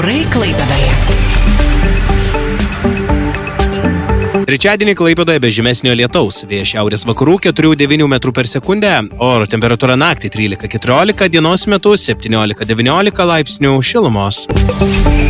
Orai Klaipėdoje. Trečiadienį Klaipėdoje be žymesnio lietaus, vėjas šiaurės vakarų 4–9 metrų per sekundę, oro temperatūra naktį 13–14, dienos metu 17–19 laipsnių šilumos.